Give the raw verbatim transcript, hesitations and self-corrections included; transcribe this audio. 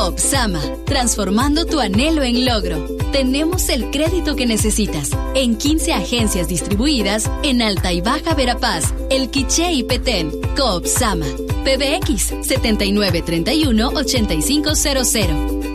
Coop Sama, transformando tu anhelo en logro. Tenemos el crédito que necesitas en quince agencias distribuidas en Alta y Baja Verapaz, El Quiché y Petén. Coop Sama. P B X setenta y nueve treinta y uno ochenta y cinco cero cero.